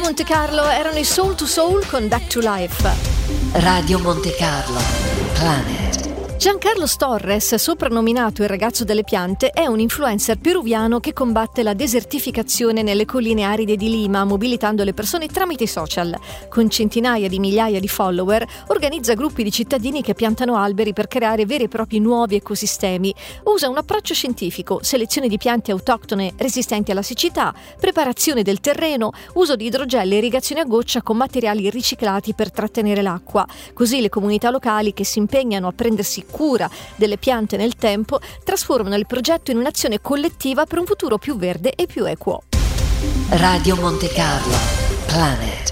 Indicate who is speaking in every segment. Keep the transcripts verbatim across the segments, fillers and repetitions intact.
Speaker 1: Monte Carlo erano i Soul to Soul con Back to Life.
Speaker 2: Radio Monte Carlo, Planet.
Speaker 1: Giancarlo Torres, soprannominato il ragazzo delle piante, è un influencer peruviano che combatte la desertificazione nelle colline aride di Lima, mobilitando le persone tramite i social. Con centinaia di migliaia di follower, organizza gruppi di cittadini che piantano alberi per creare veri e propri nuovi ecosistemi. Usa un approccio scientifico, selezione di piante autoctone resistenti alla siccità, preparazione del terreno, uso di idrogel e irrigazione a goccia con materiali riciclati per trattenere l'acqua. Così le comunità locali che si impegnano a prendersi cura delle piante nel tempo trasformano il progetto in un'azione collettiva per un futuro più verde e più equo.
Speaker 2: Radio Monte Carlo, Planet.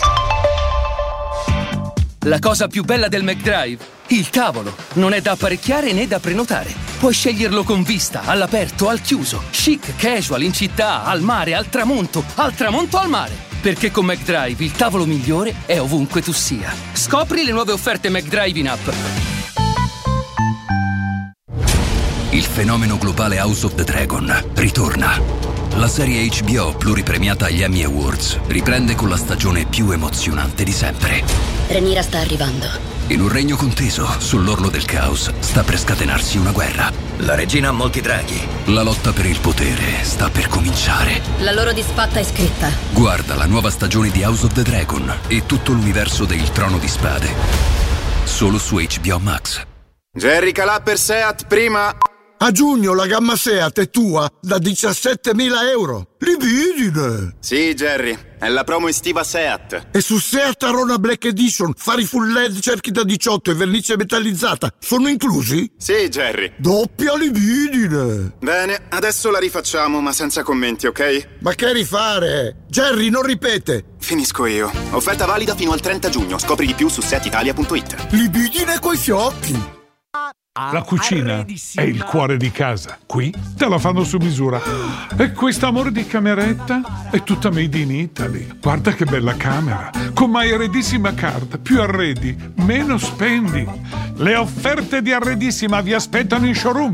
Speaker 3: La cosa più bella del McDrive? Il tavolo. Non è da apparecchiare né da prenotare. Puoi sceglierlo con vista, all'aperto, al chiuso, chic, casual, in città, al mare, al tramonto, al tramonto al mare. Perché con McDrive il tavolo migliore è ovunque tu sia. Scopri le nuove offerte McDrive in app.
Speaker 4: Il fenomeno globale House of the Dragon ritorna. La serie H B O pluripremiata agli Emmy Awards riprende con la stagione più emozionante di sempre.
Speaker 5: Rhaenyra sta arrivando.
Speaker 4: In un regno conteso, sull'orlo del caos, sta per scatenarsi una guerra.
Speaker 6: La regina ha molti draghi.
Speaker 4: La lotta per il potere sta per cominciare.
Speaker 5: La loro disfatta è scritta.
Speaker 4: Guarda la nuova stagione di House of the Dragon e tutto l'universo del Trono di Spade. Solo su H B O Max.
Speaker 7: Jerry Calà per Seat prima.
Speaker 8: A giugno la gamma Seat è tua da diciassettemila euro. Libidine!
Speaker 7: Sì, Jerry, è la promo estiva Seat.
Speaker 8: E su Seat Arona Black Edition, fari full L E D, cerchi da diciotto e vernice metallizzata sono inclusi?
Speaker 7: Sì, Jerry.
Speaker 8: Doppia libidine!
Speaker 7: Bene, adesso la rifacciamo, ma senza commenti, ok?
Speaker 8: Ma che rifare? Jerry, non ripete!
Speaker 7: Finisco io. Offerta valida fino al trenta giugno. Scopri di più su seat italia punto it.
Speaker 8: Libidine coi fiocchi!
Speaker 9: La cucina è il cuore di casa. Qui te la fanno su misura. E quest'amore di cameretta è tutta made in Italy. Guarda che bella camera. Con My Arredissima Card. Più arredi, meno spendi. Le offerte di Arredissima vi aspettano in showroom.